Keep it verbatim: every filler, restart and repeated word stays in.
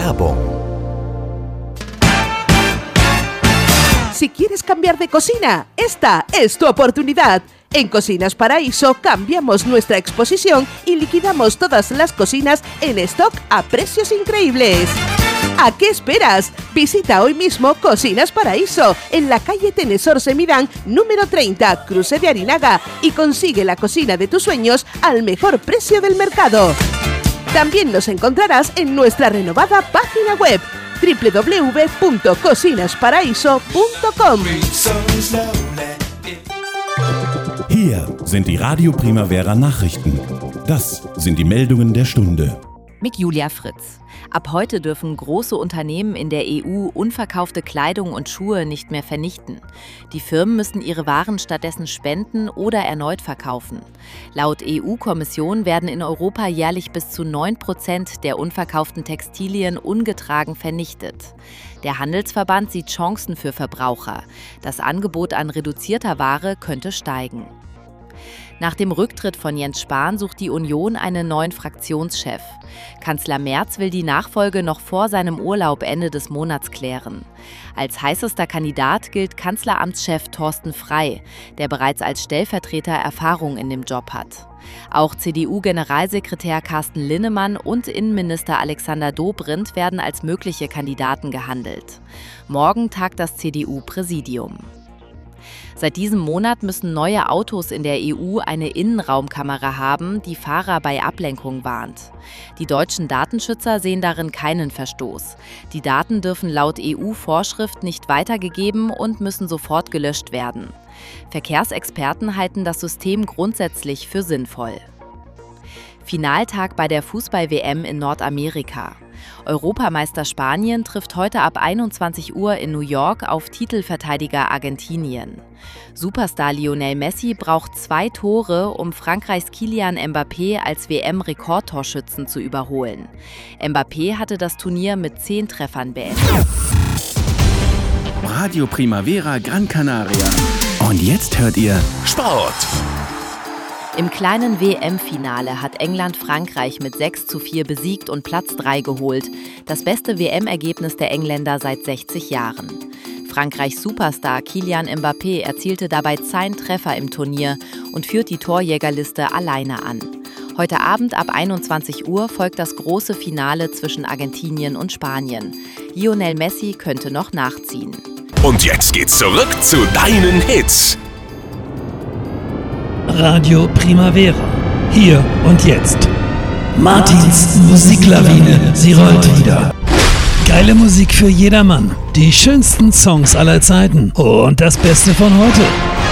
Werbung. Si quieres cambiar de cocina, esta es tu oportunidad. En Cocinas Paraíso cambiamos nuestra exposición y liquidamos todas las cocinas en stock a precios increíbles. ¿A qué esperas? Visita hoy mismo Cocinas Paraíso en la calle Tenesor Semidán número treinta, Cruce de Arinaga, y consigue la cocina de tus sueños al mejor precio del mercado. También nos encontrarás en nuestra renovada página web doble u doble u doble u punto cocinas paraíso punto com. Hier sind die Radio Primavera Nachrichten. Das sind die Meldungen der Stunde. Mit Julia Fritz. Ab heute dürfen große Unternehmen in der E U unverkaufte Kleidung und Schuhe nicht mehr vernichten. Die Firmen müssen ihre Waren stattdessen spenden oder erneut verkaufen. Laut E U-Kommission werden in Europa jährlich bis zu neun Prozent der unverkauften Textilien ungetragen vernichtet. Der Handelsverband sieht Chancen für Verbraucher. Das Angebot an reduzierter Ware könnte steigen. Nach dem Rücktritt von Jens Spahn sucht die Union einen neuen Fraktionschef. Kanzler Merz will die Nachfolge noch vor seinem Urlaub Ende des Monats klären. Als heißester Kandidat gilt Kanzleramtschef Thorsten Frey, der bereits als Stellvertreter Erfahrung in dem Job hat. Auch C D U-Generalsekretär Carsten Linnemann und Innenminister Alexander Dobrindt werden als mögliche Kandidaten gehandelt. Morgen tagt das C D U-Präsidium. Seit diesem Monat müssen neue Autos in der E U eine Innenraumkamera haben, die Fahrer bei Ablenkung warnt. Die deutschen Datenschützer sehen darin keinen Verstoß. Die Daten dürfen laut E U-Vorschrift nicht weitergegeben und müssen sofort gelöscht werden. Verkehrsexperten halten das System grundsätzlich für sinnvoll. Finaltag bei der Fußball-W M in Nordamerika. Europameister Spanien trifft heute ab einundzwanzig Uhr in New York auf Titelverteidiger Argentinien. Superstar Lionel Messi braucht zwei Tore, um Frankreichs Kylian Mbappé als W M-Rekordtorschützen zu überholen. Mbappé hatte das Turnier mit zehn Treffern beendet. Radio Primavera Gran Canaria. Und jetzt hört ihr Sport. Im kleinen W M-Finale hat England Frankreich mit sechs zu vier besiegt und Platz drei geholt. Das beste W M-Ergebnis der Engländer seit sechzig Jahren. Frankreichs Superstar Kylian Mbappé erzielte dabei zehn Treffer im Turnier und führt die Torjägerliste alleine an. Heute Abend ab einundzwanzig Uhr folgt das große Finale zwischen Argentinien und Spanien. Lionel Messi könnte noch nachziehen. Und jetzt geht's zurück zu deinen Hits. Radio Primavera. Hier und jetzt. Martins Musiklawine, sie rollt wieder. Geile Musik für jedermann. Die schönsten Songs aller Zeiten. Und das Beste von heute.